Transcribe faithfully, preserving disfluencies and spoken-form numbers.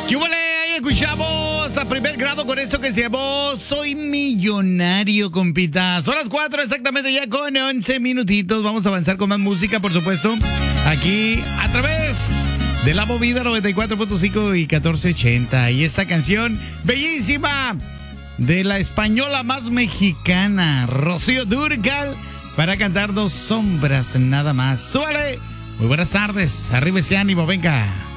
¿Qué huele? Ahí escuchamos a Primer Grado con eso que se llamó Soy Millonario, compita. Son las cuatro exactamente, ya con once minutitos. Vamos a avanzar con más música, por supuesto, aquí a través de La Movida noventa y cuatro punto cinco y catorce ochenta. Y esa canción bellísima de la española más mexicana, Rocío Dúrcal, para cantarnos Sombras nada más. ¡Súbale! Muy buenas tardes. Arriba ese ánimo, venga.